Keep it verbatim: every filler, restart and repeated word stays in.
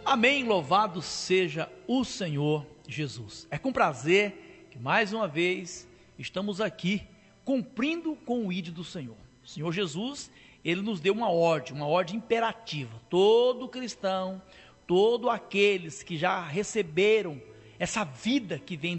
Amém, louvado seja o Senhor Jesus. É com prazer que mais uma vez estamos aqui cumprindo com o I D do Senhor. O Senhor Jesus, Ele nos deu uma ordem, uma ordem imperativa. Todo cristão, todos aqueles que já receberam essa vida que vem